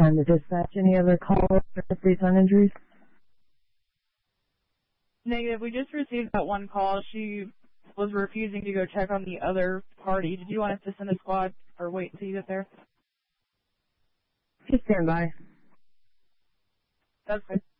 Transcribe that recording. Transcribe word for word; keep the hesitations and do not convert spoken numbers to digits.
time to dispatch any other calls or updates on injuries? Negative. We just received that one call. She was refusing to go check on the other party. Did you want us to send a squad or wait until you get there? Just stand by. That's good.